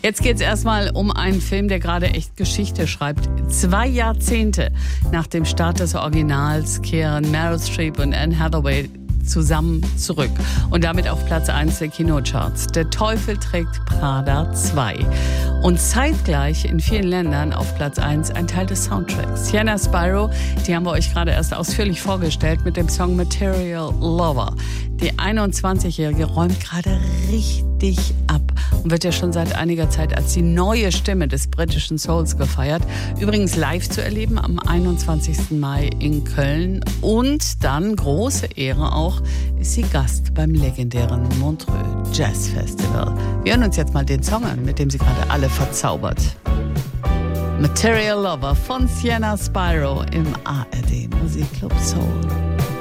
Jetzt geht es erstmal um einen Film, der gerade echt Geschichte schreibt. 2 Jahrzehnte nach dem Start des Originals kehren Meryl Streep und Anne Hathaway zusammen zurück und damit auf Platz 1 der Kinocharts. Der Teufel trägt Prada 2. Und zeitgleich in vielen Ländern auf Platz 1 ein Teil des Soundtracks. Sienna Spiro, die haben wir euch gerade erst ausführlich vorgestellt mit dem Song Material Lover. Die 21-Jährige räumt gerade richtig ab und wird ja schon seit einiger Zeit als die neue Stimme des britischen Souls gefeiert. Übrigens live zu erleben am 21. Mai in Köln. Und dann, große Ehre auch, ist sie Gast beim legendären Montreux Jazz Festival. Wir hören uns jetzt mal den Song an, mit dem sie gerade alle verzaubert. Material Lover von Sienna Spiro im ARD Musikclub Soul.